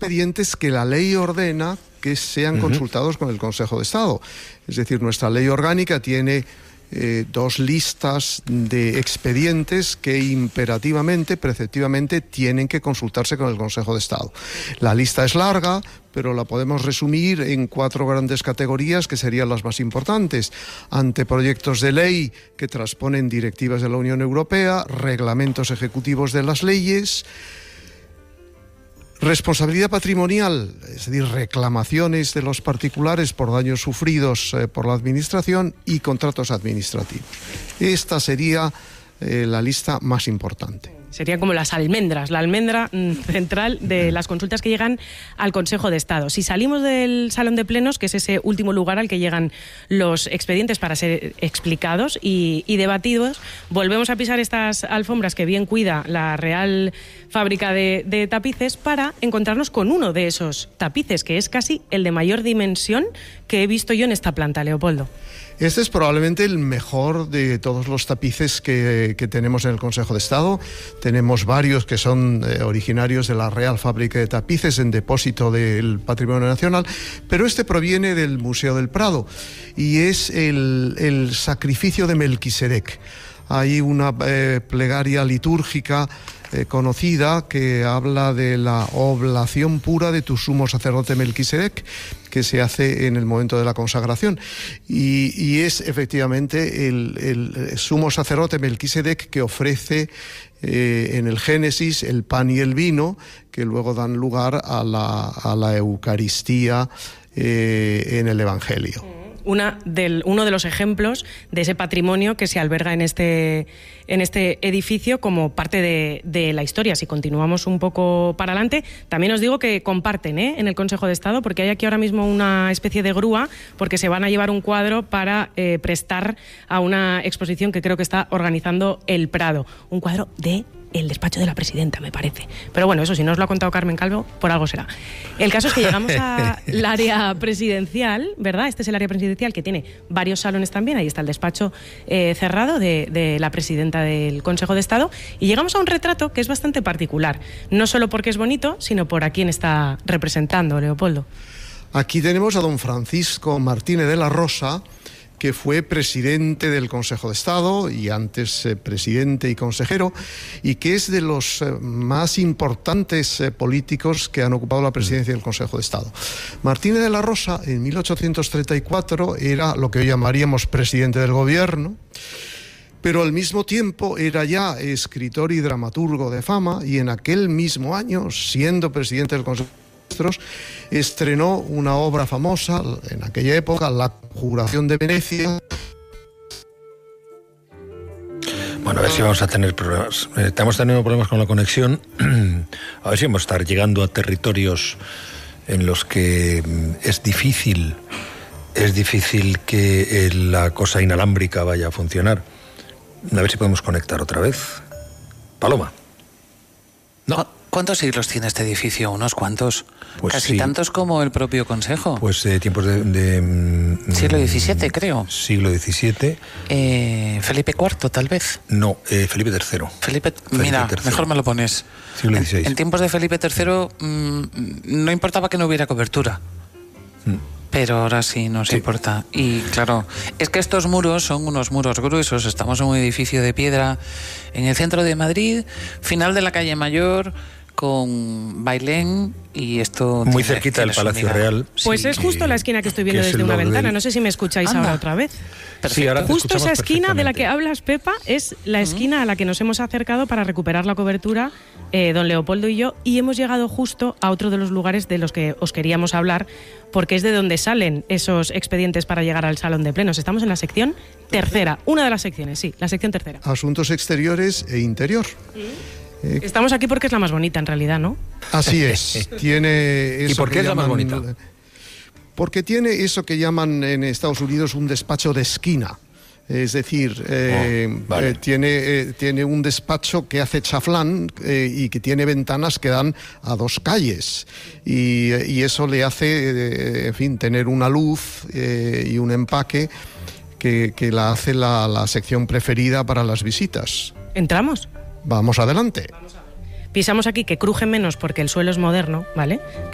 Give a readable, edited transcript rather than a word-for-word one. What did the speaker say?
expedientes que la ley ordena que sean consultados con el Consejo de Estado. Es decir, nuestra ley orgánica tiene 2 listas de expedientes que imperativamente, preceptivamente, tienen que consultarse con el Consejo de Estado. La lista es larga, pero la podemos resumir en 4 grandes categorías que serían las más importantes: anteproyectos de ley que transponen directivas de la Unión Europea, reglamentos ejecutivos de las leyes, responsabilidad patrimonial, es decir, reclamaciones de los particulares por daños sufridos por la Administración, y contratos administrativos. Esta sería la lista más importante. Serían como las almendras, la almendra central de las consultas que llegan al Consejo de Estado. Si salimos del Salón de Plenos, que es ese último lugar al que llegan los expedientes para ser explicados y debatidos, volvemos a pisar estas alfombras que bien cuida la Real Fábrica de Tapices para encontrarnos con uno de esos tapices, que es casi el de mayor dimensión que he visto yo en esta planta, Leopoldo. Este es probablemente el mejor de todos los tapices que tenemos en el Consejo de Estado. Tenemos varios que son originarios de la Real Fábrica de Tapices, en depósito del Patrimonio Nacional, pero este proviene del Museo del Prado y es el sacrificio de Melquisedec. Hay una plegaria litúrgica conocida que habla de la oblación pura de tu sumo sacerdote Melquisedec, que se hace en el momento de la consagración, y es efectivamente el sumo sacerdote Melquisedec que ofrece en el Génesis el pan y el vino, que luego dan lugar a la Eucaristía en el Evangelio. Uno de los ejemplos de ese patrimonio que se alberga en este edificio como parte de la historia. Si continuamos un poco para adelante, también os digo que comparten en el Consejo de Estado, porque hay aquí ahora mismo una especie de grúa, porque se van a llevar un cuadro para prestar a una exposición que creo que está organizando el Prado. Un cuadro de el despacho de la presidenta, me parece. Pero bueno, eso si no os lo ha contado Carmen Calvo, por algo será. El caso es que llegamos al área presidencial, ¿verdad? Este es el área presidencial que tiene varios salones también. Ahí está el despacho cerrado de la presidenta del Consejo de Estado. Y llegamos a un retrato que es bastante particular. No solo porque es bonito, sino por a quién está representando, Leopoldo. Aquí tenemos a don Francisco Martínez de la Rosa, que fue presidente del Consejo de Estado y antes presidente y consejero, y que es de los más importantes políticos que han ocupado la presidencia del Consejo de Estado. Martínez de la Rosa, en 1834, era lo que hoy llamaríamos presidente del gobierno, pero al mismo tiempo era ya escritor y dramaturgo de fama, y en aquel mismo año, siendo presidente del Consejo de Estado, estrenó una obra famosa en aquella época, La Conjuración de Venecia. Bueno, a ver si vamos a tener problemas. Estamos teniendo problemas con la conexión. A ver si vamos a estar llegando a territorios en los que es difícil que la cosa inalámbrica vaya a funcionar. A ver si podemos conectar otra vez. Paloma. No. ¿Cuántos siglos tiene este edificio? ¿Unos cuantos? Pues casi sí. Tantos como el propio Consejo. Pues tiempos de siglo XVII, creo. Siglo XVII. Felipe IV, tal vez. No, Felipe III. Felipe mira, III. Mejor me lo pones. Siglo XVI. En tiempos de Felipe III no importaba que no hubiera cobertura. Pero ahora sí nos importa. Y claro, es que estos muros son unos muros gruesos. Estamos en un edificio de piedra en el centro de Madrid, final de la calle Mayor, con Bailén, y esto muy cerquita del Palacio Real. Pues sí, es justo la esquina que estoy viendo desde una ventana. No sé si me escucháis ahora otra vez. Sí, ahora justo esa esquina de la que hablas, Pepa, es la esquina a la que nos hemos acercado para recuperar la cobertura, don Leopoldo y yo, y hemos llegado justo a otro de los lugares de los que os queríamos hablar, porque es de donde salen esos expedientes para llegar al Salón de Plenos. Estamos en la sección tercera, una de las secciones, sí, la sección tercera. Asuntos exteriores e interior. Estamos aquí porque es la más bonita, en realidad, ¿no? Así es. Tiene eso. ¿Y por qué es la más bonita? Porque tiene eso que llaman en Estados Unidos un despacho de esquina. Es decir, vale. Tiene un despacho que hace chaflán y que tiene ventanas que dan a 2 calles. Y eso le hace, en fin, tener una luz y un empaque que la hace la sección preferida para las visitas. ¿Entramos? Vamos adelante. Pisamos aquí, que cruje menos porque el suelo es moderno, ¿vale?